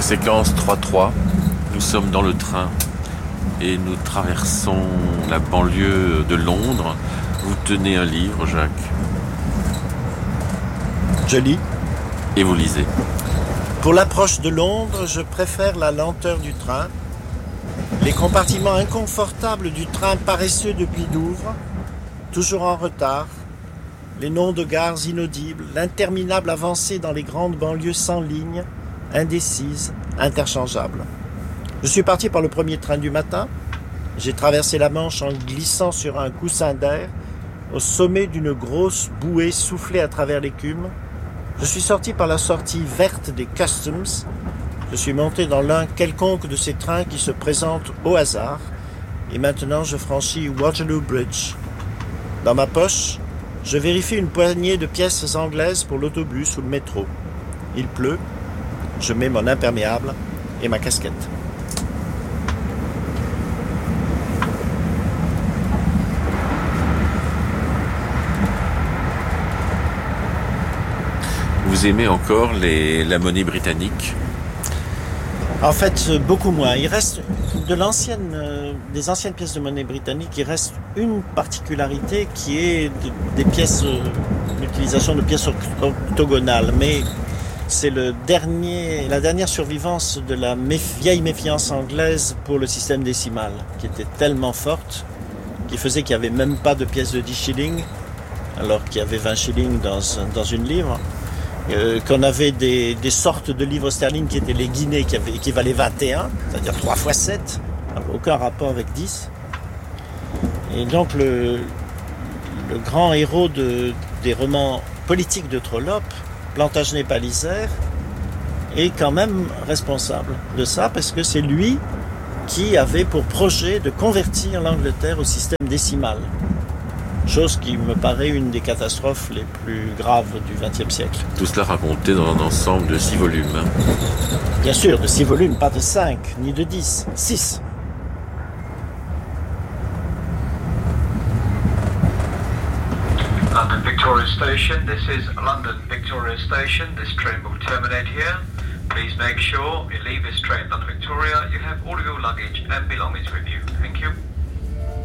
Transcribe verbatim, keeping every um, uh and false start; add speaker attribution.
Speaker 1: Séquence trois trois, nous sommes dans le train et nous traversons la banlieue de Londres. Vous tenez un livre, Jacques.
Speaker 2: Je lis.
Speaker 1: Et vous lisez.
Speaker 2: Pour l'approche de Londres, je préfère la lenteur du train. Les compartiments inconfortables du train paresseux depuis Douvres, toujours en retard. Les noms de gares inaudibles, l'interminable avancée dans les grandes banlieues sans ligne, indécises, interchangeables. Je suis parti par le premier train du matin. J'ai traversé la Manche en glissant sur un coussin d'air, au sommet d'une grosse bouée soufflée à travers l'écume. Je suis sorti par la sortie verte des Customs. Je suis monté dans l'un quelconque de ces trains qui se présentent au hasard. Et maintenant, je franchis Waterloo Bridge. Dans ma poche, je vérifie une poignée de pièces anglaises pour l'autobus ou le métro. Il pleut. Je mets mon imperméable et ma casquette.
Speaker 1: Vous aimez encore les, la monnaie britannique ?
Speaker 2: En fait, beaucoup moins. Il reste de l'ancienne, euh, des anciennes pièces de monnaie britannique, il reste une particularité qui est de, des pièces, euh, l'utilisation de pièces octogonales. Mais c'est le dernier, la dernière survivance de la méf- vieille méfiance anglaise pour le système décimal, qui était tellement forte, qui faisait qu'il n'y avait même pas de pièces de dix shillings, alors qu'il y avait vingt shillings dans, dans une livre. Euh, qu'on avait des, des sortes de livres sterling qui étaient les guinées qui, avaient, qui valaient vingt et un, c'est-à-dire trois fois sept, aucun rapport avec dix. Et donc le, le grand héros de, des romans politiques de Trollope, Plantagenet-Palliser, est quand même responsable de ça, parce que c'est lui qui avait pour projet de convertir l'Angleterre au système décimal. Chose qui me paraît une des catastrophes les plus graves du vingtième siècle.
Speaker 1: Tout cela raconté dans un ensemble de six volumes.
Speaker 2: Bien sûr, de six volumes, pas de cinq, ni de dix, six.
Speaker 3: London Victoria Station, this is London Victoria Station. This train will terminate here. Please make sure you leave this train London Victoria, you have all of your luggage and belongings with you. Thank you.